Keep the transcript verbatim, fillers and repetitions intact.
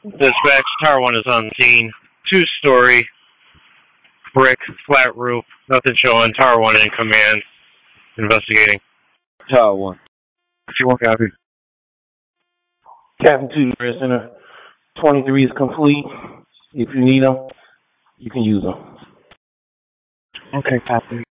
Dispatch, Tower one is on scene. Two-story, brick, flat roof. Nothing showing. Tower one in command. Investigating. Tower one. two one copy. Captain two, Red Center. twenty-three is complete. If you need them, you can use them. Okay, copy.